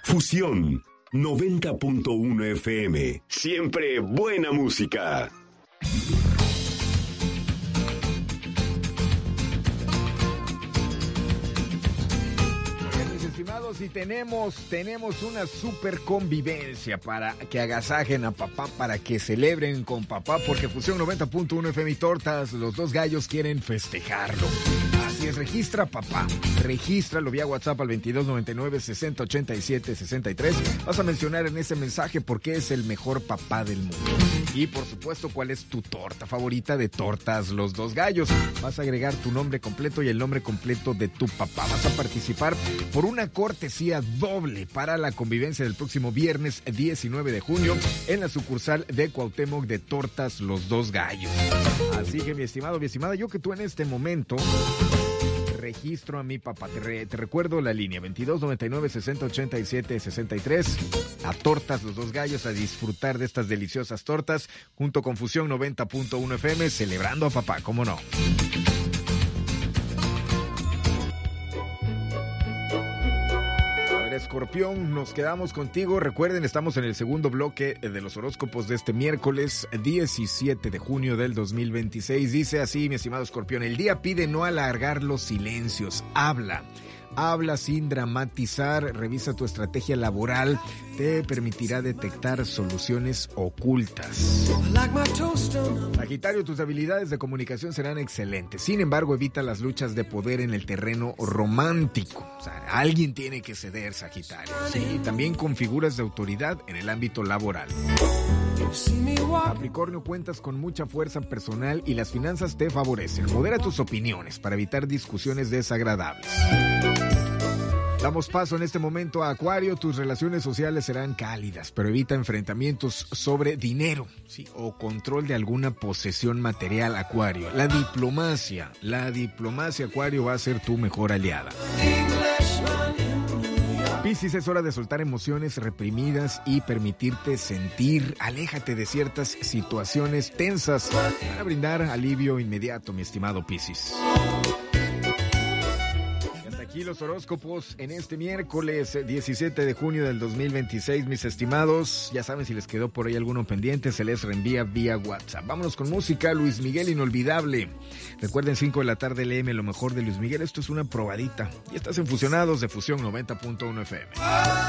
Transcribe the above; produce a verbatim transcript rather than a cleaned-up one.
Fusión noventa punto uno F M. Siempre buena música. Y tenemos, tenemos una super convivencia para que agasajen a papá, para que celebren con papá, porque Fusión noventa punto uno F M y Tortas, los dos gallos quieren festejarlo. Así es, registra papá, regístralo vía WhatsApp al veintidós noventa y nueve, sesenta, ochenta y siete, sesenta y tres. Vas a mencionar en ese mensaje por qué es el mejor papá del mundo. Y por supuesto, cuál es tu torta favorita de Tortas Los Dos Gallos. Vas a agregar tu nombre completo y el nombre completo de tu papá. Vas a participar por una cortesía doble para la convivencia del próximo viernes diecinueve de junio en la sucursal de Cuauhtémoc de Tortas Los Dos Gallos. Así que, mi estimado, mi estimada, yo que tú en este momento registro a mi papá. Te, re, te recuerdo la línea veintidós noventa y nueve, sesenta, ochenta y siete, sesenta y tres. A Tortas Los Dos Gallos, a disfrutar de estas deliciosas tortas junto con Fusión noventa punto uno F M, celebrando a papá, ¿cómo no? Escorpión, nos quedamos contigo. Recuerden, estamos en el segundo bloque de los horóscopos de este miércoles diecisiete de junio del dos mil veintiséis. Dice así, mi estimado Escorpión: el día pide no alargar los silencios. Habla. Habla sin dramatizar, revisa tu estrategia laboral, te permitirá detectar soluciones ocultas. Sagitario, tus habilidades de comunicación serán excelentes, sin embargo evita las luchas de poder en el terreno romántico. O sea, alguien tiene que ceder, Sagitario. Sí, también con figuras de autoridad en el ámbito laboral. Capricornio, cuentas con mucha fuerza personal y las finanzas te favorecen. Modera tus opiniones para evitar discusiones desagradables. Damos paso en este momento a Acuario. Tus relaciones sociales serán cálidas, pero evita enfrentamientos sobre dinero, ¿sí? O control de alguna posesión material, Acuario. La diplomacia, la diplomacia, Acuario, va a ser tu mejor aliada. Piscis, es hora de soltar emociones reprimidas y permitirte sentir. Aléjate de ciertas situaciones tensas para brindar alivio inmediato, mi estimado Piscis. Aquí los horóscopos en este miércoles diecisiete de junio del dos mil veintiséis, mis estimados. Ya saben, si les quedó por ahí alguno pendiente, se les reenvía vía WhatsApp. Vámonos con música. Luis Miguel, Inolvidable. Recuerden, cinco de la tarde, léeme lo mejor de Luis Miguel. Esto es una probadita. Y estás en Fusionados de Fusión noventa punto uno F M.